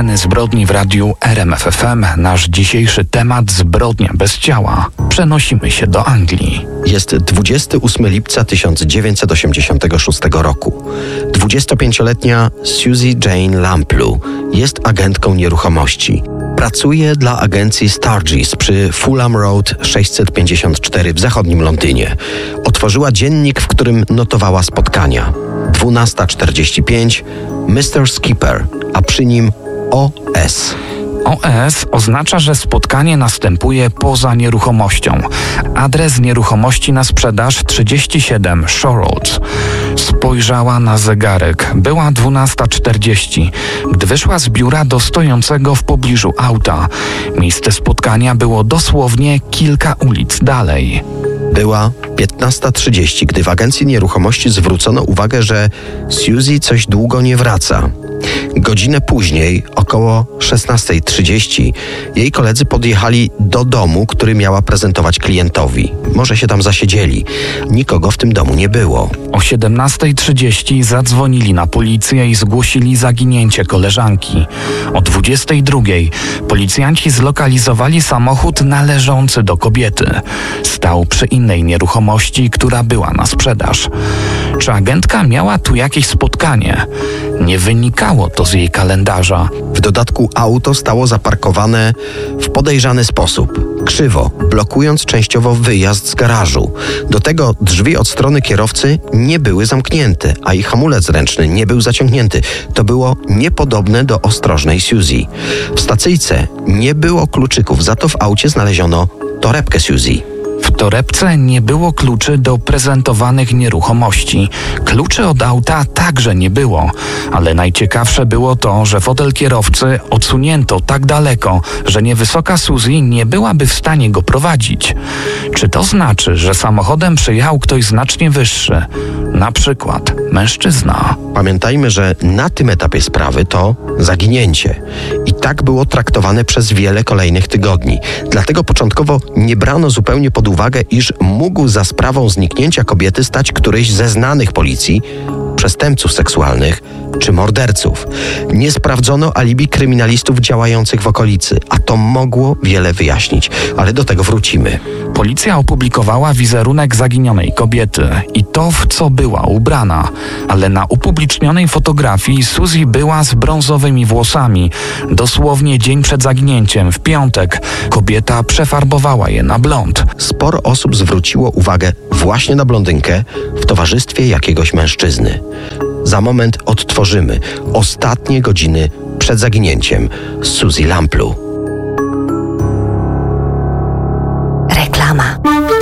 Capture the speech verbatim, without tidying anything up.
Sceny zbrodni w radiu R M F F M. Nasz dzisiejszy temat: zbrodnia bez ciała. Przenosimy się do Anglii. Jest dwudziestego ósmego lipca tysiąc dziewięćset osiemdziesiątego szóstego roku. dwudziestopięcioletnia Susie Jane Lamplugh jest agentką nieruchomości. Pracuje dla agencji Sturgis przy Fulham Road sześćset pięćdziesiąt cztery w zachodnim Londynie. Otworzyła dziennik, w którym notowała spotkania. dwunasta czterdzieści pięć, mister Skipper, a przy nim O S. O S oznacza, że spotkanie następuje poza nieruchomością. Adres nieruchomości na sprzedaż trzydzieści siedem Shore Road. Spojrzała na zegarek. Była dwunasta czterdzieści, gdy wyszła z biura do stojącego w pobliżu auta. Miejsce spotkania było dosłownie kilka ulic dalej. Była piętnasta trzydzieści, gdy w agencji nieruchomości zwrócono uwagę, że Susie coś długo nie wraca. Godzinę później, około szesnasta trzydzieści, jej koledzy podjechali do domu, który miała prezentować klientowi. Może się tam zasiedzieli. Nikogo w tym domu nie było. O siedemnasta trzydzieści zadzwonili na policję i zgłosili zaginięcie koleżanki. O dwudziesta druga policjanci zlokalizowali samochód należący do kobiety. Stał przy innej nieruchomości, która była na sprzedaż. Czy agentka miała tu jakieś spotkanie? Nie wynikało to z jej kalendarza. W dodatku auto stało zaparkowane w podejrzany sposób, krzywo, blokując częściowo wyjazd z garażu. Do tego drzwi od strony kierowcy nie były zamknięte, a i hamulec ręczny nie był zaciągnięty. To było niepodobne do ostrożnej Susie. W stacyjce nie było kluczyków, za to w aucie znaleziono torebkę Susie. W torebce nie było kluczy do prezentowanych nieruchomości. Kluczy od auta także nie było, ale najciekawsze było to, że fotel kierowcy odsunięto tak daleko, że niewysoka Susie nie byłaby w stanie go prowadzić. Czy to znaczy, że samochodem przyjechał ktoś znacznie wyższy? Na przykład mężczyzna. Pamiętajmy, że na tym etapie sprawy to zaginięcie. I tak było traktowane przez wiele kolejnych tygodni. Dlatego początkowo nie brano zupełnie pod uwagę, iż mógł za sprawą zniknięcia kobiety stać któryś ze znanych policji przestępców seksualnych czy morderców. Nie sprawdzono alibi kryminalistów działających w okolicy, a to mogło wiele wyjaśnić, ale do tego wrócimy. Policja opublikowała wizerunek zaginionej kobiety i to, w co była ubrana, ale na upublicznionej fotografii Susie była z brązowymi włosami. Dosłownie dzień przed zaginięciem, w piątek, kobieta przefarbowała je na blond. Sporo osób zwróciło uwagę właśnie na blondynkę w towarzystwie jakiegoś mężczyzny. Za moment odtworzymy ostatnie godziny przed zaginięciem Susie Lamplugh. Reklama.